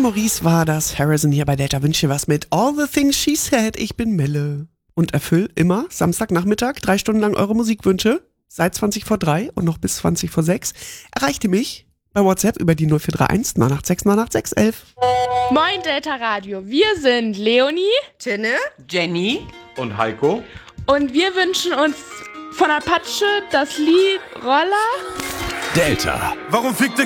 Maurice war das. Harrison hier bei Delta wünscht dir was mit All the Things She Said. Ich bin Melle. Und erfüll immer Samstagnachmittag 3 Stunden lang eure Musikwünsche. Seit 20 vor 3 und noch bis 20 vor 6. Erreicht ihr mich bei WhatsApp über die 0431 986 986 11. Moin Delta Radio, wir sind Leonie, Tinne, Jenny und Heiko. und wir wünschen uns von Apache das Lied Roller. Delta. Warum fickt der